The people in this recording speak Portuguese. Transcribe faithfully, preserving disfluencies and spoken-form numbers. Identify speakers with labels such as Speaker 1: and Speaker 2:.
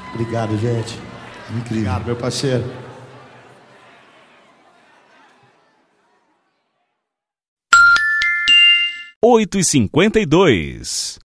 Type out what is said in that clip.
Speaker 1: Obrigado, gente.
Speaker 2: Incrível.
Speaker 1: Obrigado, meu parceiro.
Speaker 3: oito e cinquenta e dois.